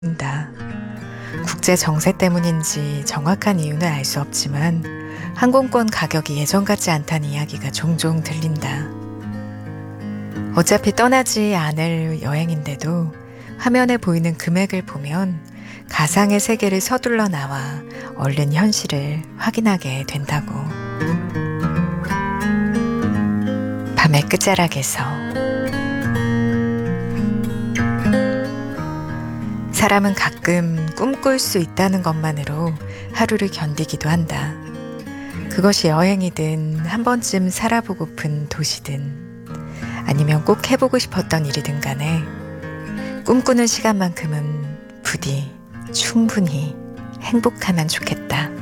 다 국제 정세 때문인지 정확한 이유는 알 수 없지만 항공권 가격이 예전 같지 않다는 이야기가 종종 들린다. 어차피 떠나지 않을 여행인데도 화면에 보이는 금액을 보면 가상의 세계를 서둘러 나와 얼른 현실을 확인하게 된다고. 밤의 끝자락에서 사람은 가끔 꿈꿀 수 있다는 것만으로 하루를 견디기도 한다. 그것이 여행이든 한 번쯤 살아보고픈 도시든 아니면 꼭 해보고 싶었던 일이든 간에 꿈꾸는 시간만큼은 부디 충분히 행복하면 좋겠다.